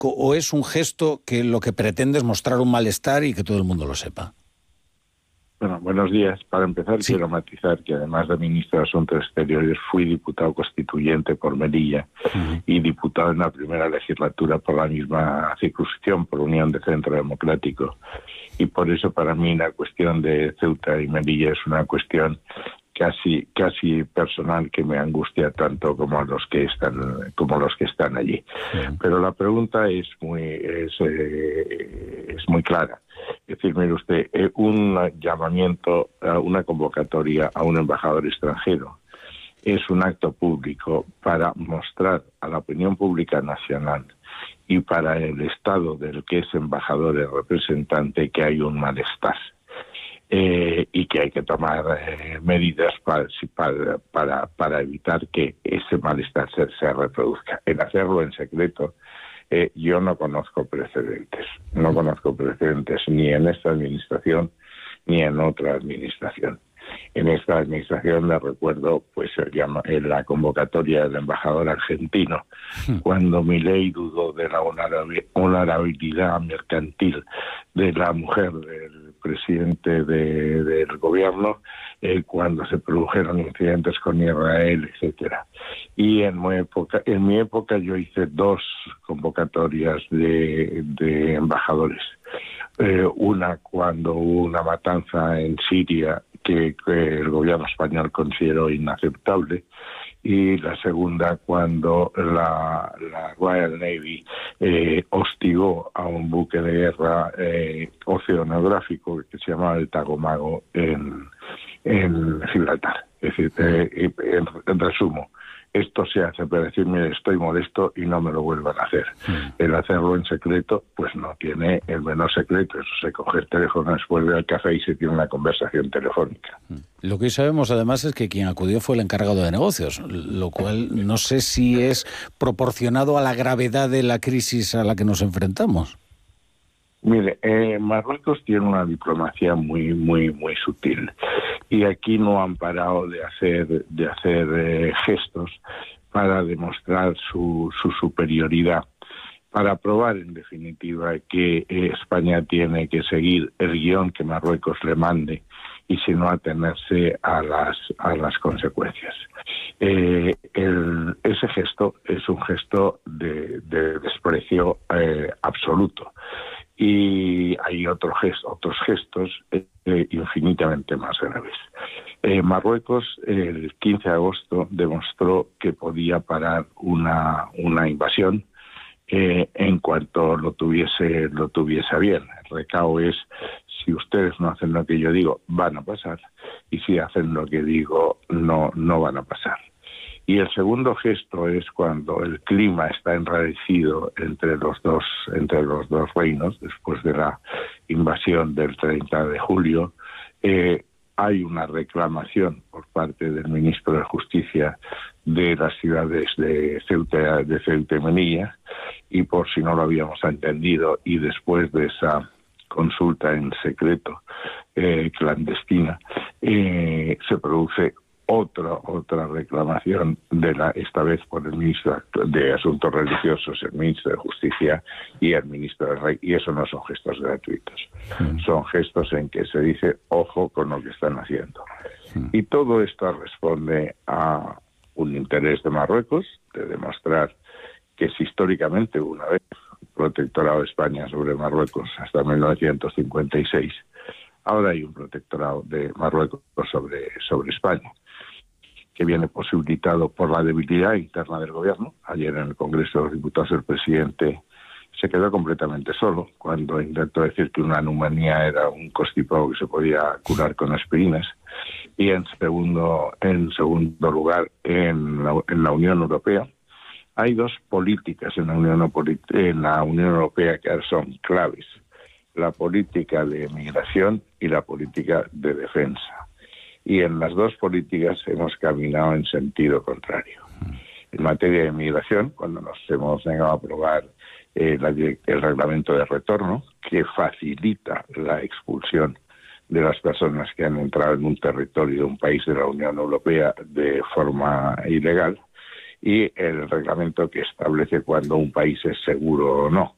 o es un gesto que lo que pretende es mostrar un malestar y que todo el mundo lo sepa? Bueno, buenos días. Para empezar, Sí. quiero matizar que además de ministro de Asuntos Exteriores, fui diputado constituyente por Melilla y diputado en la primera legislatura por la misma circunscripción, por Unión de Centro Democrático. Y por eso, para mí, la cuestión de Ceuta y Melilla es una cuestión casi personal, que me angustia tanto como los que están allí. Pero la pregunta es muy clara. Es decir, mire usted, un llamamiento, una convocatoria a un embajador extranjero es un acto público para mostrar a la opinión pública nacional y para el Estado del que es embajador y representante que hay un malestar. Y que hay que tomar medidas para evitar que ese malestar se reproduzca. En hacerlo en secreto, yo no conozco precedentes. No conozco precedentes ni en esta administración ni en otra administración. En esta administración le recuerdo la convocatoria del embajador argentino, cuando Milei dudó de la honorabilidad mercantil de la mujer del presidente del gobierno, cuando se produjeron incidentes con Israel, etcétera. Y en mi época yo hice 2 convocatorias de embajadores. Una cuando hubo una matanza en Siria que el gobierno español consideró inaceptable, y la segunda cuando la Royal Navy hostigó a un buque de guerra oceanográfico que se llamaba el Tagomago en Gibraltar. Es decir, en resumo, esto se hace para decir, mire, estoy molesto y no me lo vuelvan a hacer. El hacerlo en secreto, pues no tiene el menor secreto. Eso se coge el teléfono después del café y se tiene una conversación telefónica. Lo que hoy sabemos, además, es que quien acudió fue el encargado de negocios, lo cual no sé si es proporcionado a la gravedad de la crisis a la que nos enfrentamos. Mire, Marruecos tiene una diplomacia muy sutil, y aquí no han parado de hacer gestos para demostrar su superioridad, para probar en definitiva que España tiene que seguir el guión que Marruecos le mande y si no atenerse a las consecuencias. Ese gesto es un gesto de desprecio absoluto. Y hay otros gestos infinitamente más graves. Marruecos, el 15 de agosto, demostró que podía parar una invasión en cuanto lo tuviese bien. El recao es: si ustedes no hacen lo que yo digo, van a pasar, y si hacen lo que digo, no van a pasar. Y el segundo gesto es cuando el clima está enrarecido entre los dos reinos, después de la invasión del 30 de julio, hay una reclamación por parte del ministro de Justicia de las ciudades de Ceuta y Melilla, y por si no lo habíamos entendido, y después de esa consulta en secreto clandestina, se produce otra reclamación, esta vez por el ministro de Asuntos Religiosos, el ministro de Justicia y el ministro del Rey, y eso no son gestos gratuitos. Son gestos en que se dice, ojo con lo que están haciendo. Y todo esto responde a un interés de Marruecos de demostrar que es históricamente una vez protectorado de España sobre Marruecos hasta 1956. Ahora hay un protectorado de Marruecos sobre España, que viene posibilitado por la debilidad interna del gobierno. Ayer en el Congreso de los Diputados el presidente se quedó completamente solo cuando intentó decir que una neumonía era un constipado que se podía curar con aspirinas. Y en segundo lugar, en la Unión Europea, hay 2 políticas en la Unión Europea que son claves: la política de migración y la política de defensa. Y en las 2 políticas hemos caminado en sentido contrario. En materia de migración, cuando nos hemos negado a aprobar el reglamento de retorno, que facilita la expulsión de las personas que han entrado en un territorio de un país de la Unión Europea de forma ilegal, y el reglamento que establece cuándo un país es seguro o no.